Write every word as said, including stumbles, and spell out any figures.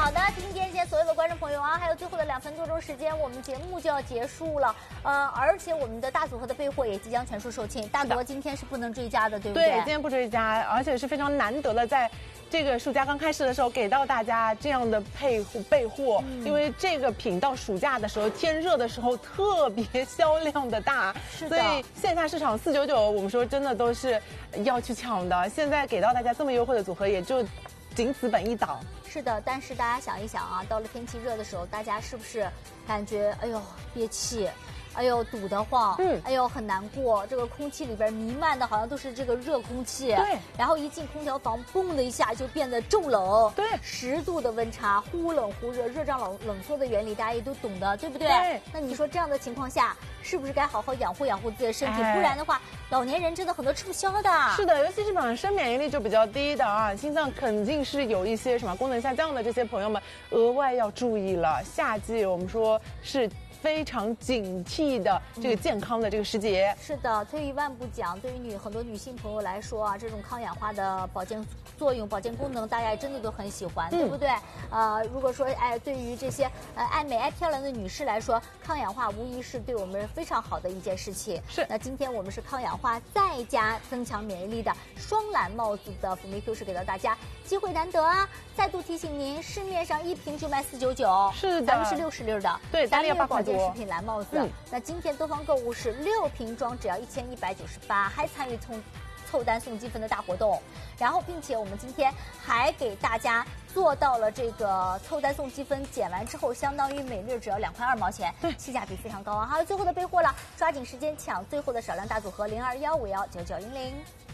好的，今天谢谢所有的观众朋友啊，还有最后的两分多钟时间，我们节目就要结束了。呃，而且我们的大组合的备货也即将全数售罄，大组合今天是不能追加的，对不对？ 对，今天不追加，而且是非常难得的，在这个暑假刚开始的时候给到大家这样的配备货，嗯、因为这个品到暑假的时候，天热的时候特别销量的大， 是的。 所以线下市场四九九，我们说真的都是要去抢的。现在给到大家这么优惠的组合，也就仅此本一档。 是的，但是大家想一想啊，到了天气热的时候，大家是不是感觉哎呦憋气？哎呦，堵得慌，嗯，哎呦，很难过。这个空气里边弥漫的好像都是这个热空气， 对。 然后一进空调房，嘣的一下就变得骤冷， 对， 十度的温差，忽冷忽热，热胀冷冷缩的原理大家也都懂的，对不对？ 对。 那你说这样的情况下，是不是该好好养护养护自己的身体？哎、不然的话，老年人真的很多吃不消的。 是的，尤其是本身免疫力就比较低的啊，心脏肯定是有一些什么功能下降的，这些朋友们额外要注意了。夏季我们说是非常警惕的这个健康的这个时节、 嗯、是的，退一万步讲，对于女很多女性朋友来说啊，这种抗氧化的保健作用、保健功能，大家真的都很喜欢，嗯、对不对？呃，如果说哎，对于这些呃爱美爱漂亮的女士来说，抗氧化无疑是对我们非常好的一件事情。 是。 那今天我们是抗氧化再加增强免疫力的双蓝帽子的辅酶 Q 是给到大家，机会难得啊！再度提醒您，市面上一瓶就卖四九九， 是的， 咱们是六十粒的， 对，单粒八块多。 保健食品蓝帽子，嗯、那今天多方购物是六瓶装只要一千一百九十八，还参与从凑单送积分的大活动，然后并且我们今天还给大家做到了这个凑单送积分，减完之后相当于每粒只要两块二毛钱，性价比非常高啊！还有最后的备货了，抓紧时间抢最后的少量大组合零二幺五幺九九零零。